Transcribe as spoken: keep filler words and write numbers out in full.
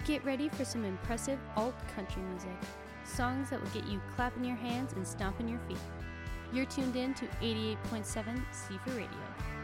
Get ready for some impressive alt country music. Songs that will get you clapping your hands and stomping your feet. You're tuned in to eighty-eight point seven C four Radio.